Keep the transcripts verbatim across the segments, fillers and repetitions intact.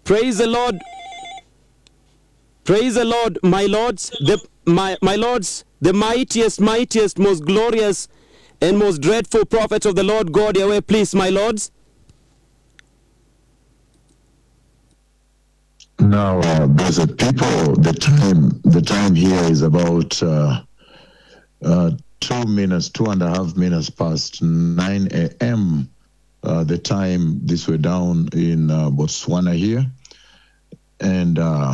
Praise the Lord. Praise the Lord, my lords, the my my lords, the mightiest, mightiest, most glorious, and most dreadful prophets of the Lord God Yahweh, please, my lords. Now, uh, blessed people, the time the time here is about uh, uh, two minutes, two and a half minutes past nine a m Uh, the time this way down in uh, Botswana here, and uh,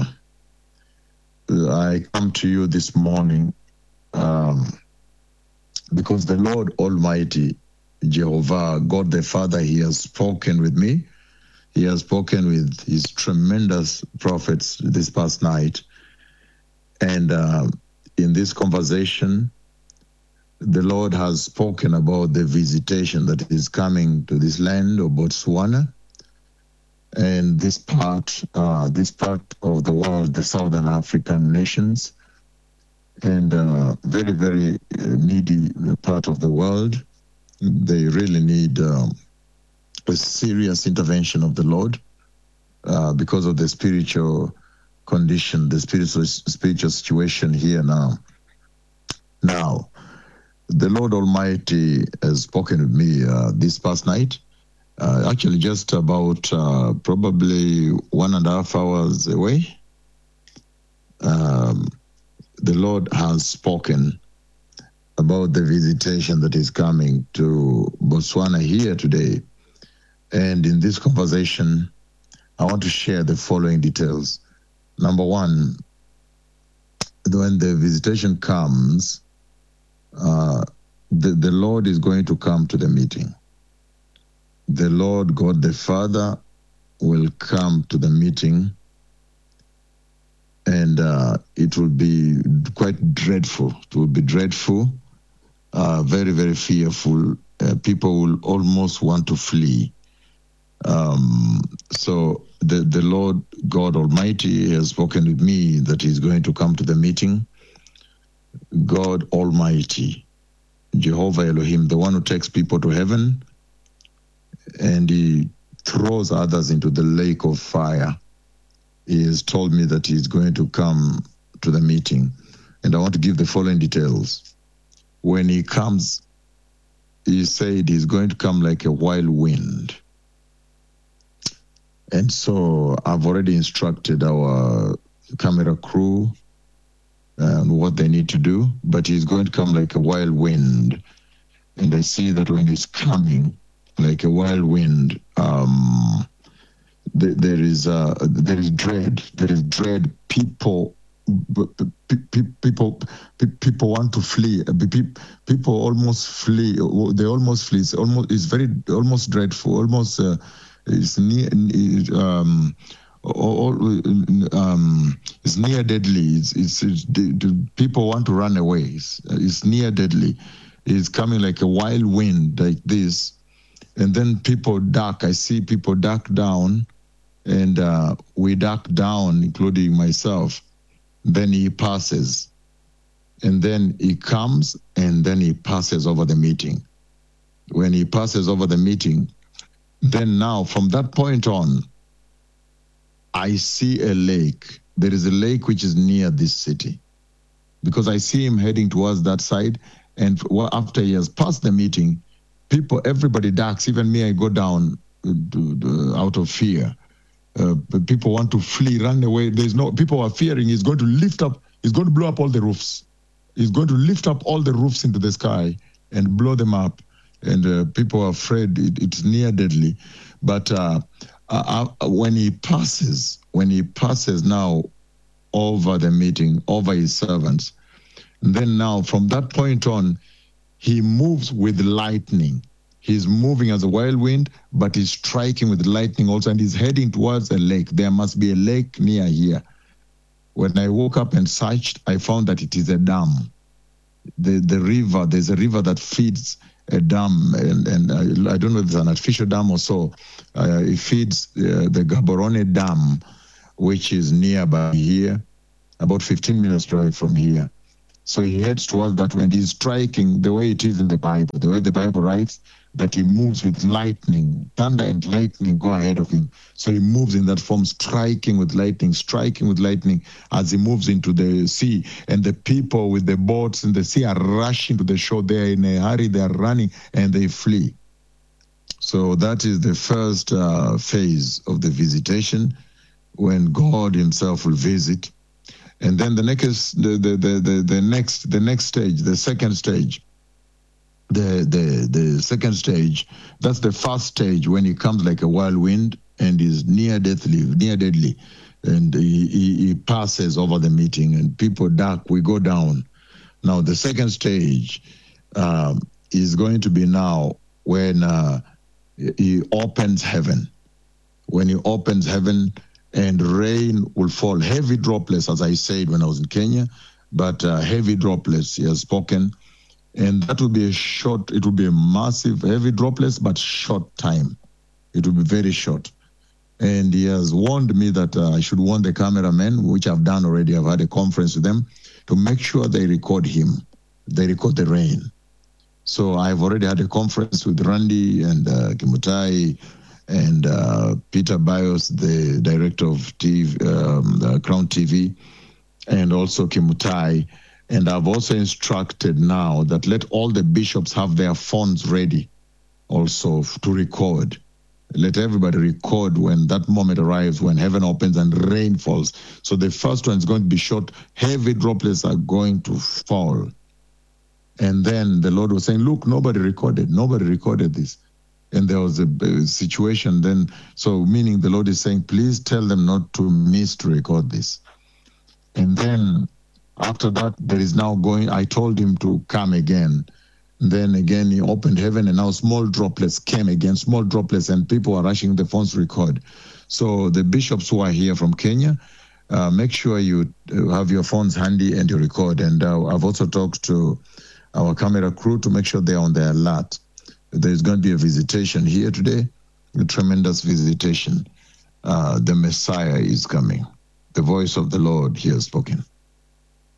I come to you this morning um, because the Lord Almighty, Jehovah, God the Father, He has spoken with me. He has spoken with His tremendous prophets this past night. And uh, in this conversation, the Lord has spoken about the visitation that is coming to this land of Botswana and this part, uh, this part of the world, the Southern African nations, and uh, very, very needy part of the world. They really need um, a serious intervention of the Lord uh, because of the spiritual condition, the spiritual spiritual situation here now. Now, the Lord Almighty has spoken with me uh, this past night, uh, actually just about uh, probably one and a half hours away. Um, the Lord has spoken about the visitation that is coming to Botswana here today. And in this conversation, I want to share the following details. Number one, when the visitation comes, uh, the, the Lord is going to come to the meeting. The Lord God the Father will come to the meeting, and uh, it will be quite dreadful. It will be dreadful, uh, very, very fearful. Uh, people will almost want to flee. Um, so the, the Lord God Almighty has spoken with me that He's going to come to the meeting. God Almighty, Jehovah Elohim, the one who takes people to heaven and He throws others into the lake of fire. He has told me that He's going to come to the meeting. And I want to give the following details. When He comes, He said He's going to come like a wild wind. And so I've already instructed our camera crew and what they need to do, but He's going to come like a wild wind. And I see that when He's coming like a wild wind, um, th- there is uh, there is dread. There is dread. People, p- p- people, p- people want to flee. People almost flee. They almost flee. It's almost. It's very almost dreadful. Almost. Uh, it's near. Um, All, um, it's near deadly. It's, it's, it's the, the people want to run away. It's, it's near deadly. It's coming like a wild wind like this, and then people duck. I see people duck down, and uh, we duck down, including myself. Then He passes, and then He comes, and then He passes over the meeting. When He passes over the meeting, then now from that point on, I see a lake. There is a lake which is near this city, because I see Him heading towards that side. And after He has passed the meeting, people, everybody ducks. Even me, I go down to, to, out of fear. Uh, but people want to flee, run away. There's no. People are fearing He's going to lift up. He's going to blow up all the roofs. He's going to lift up all the roofs into the sky and blow them up. And uh, people are afraid. It, it's near deadly. But uh, Uh, uh, when he passes, when he passes now over the meeting, over His servants, then now from that point on, He moves with lightning. He's moving as a wild wind, but He's striking with lightning also, and He's heading towards a lake. There must be a lake near here. When I woke up and searched, I found that it is a dam. The the river, there's a river that feeds a dam, and, and I, I don't know if it's an artificial dam or so. Uh, it feeds uh, the Gaborone Dam, which is nearby here, about fifteen minutes drive from here. So he heads towards that when he's striking the way it is in the Bible, the way the Bible writes, that he moves with lightning. Thunder and lightning go ahead of him. So he moves in that form, striking with lightning, striking with lightning as he moves into the sea. And the people with the boats in the sea are rushing to the shore. They're in a hurry, they're running, and they flee. So that is the first uh, phase of the visitation, when God himself will visit. And then the next, the, the, the, the, the next, the next stage, the second stage, the, the, the second stage, that's the first stage, when he comes like a wild wind and is near deathly, near deadly. And he, he, he passes over the meeting and people duck, we go down. Now the second stage um, is going to be now when uh, he opens heaven. When he opens heaven, and rain will fall, heavy droplets, as I said when I was in Kenya, but uh, heavy droplets, he has spoken. And that will be a short, it will be a massive, heavy droplets, but short time. It will be very short. And he has warned me that uh, I should warn the cameramen, which I've done already. I've had a conference with them to make sure they record him. They record the rain. So I've already had a conference with Randy and uh, Kimutai, and uh, Peter Bios, the director of T V, um, the Crown T V, and also Kimutai. And I've also instructed now that let all the bishops have their phones ready also to record. Let everybody record when that moment arrives, when heaven opens and rain falls. So the first one is going to be short. Heavy droplets are going to fall. And then the Lord was saying, look, nobody recorded. Nobody recorded this. And there was a, a situation then, so meaning the Lord is saying, please tell them not to miss to record this. And then after that, there is now going, I told him to come again. And then again, he opened heaven, and now small droplets came again, small droplets, and people are rushing the phones to record. So the bishops who are here from Kenya, uh, make sure you have your phones handy and you record. And uh, I've also talked to our camera crew to make sure they're on the alert. There's going to be a visitation here today, a tremendous visitation. Uh, the Messiah is coming. The voice of the Lord, he has spoken.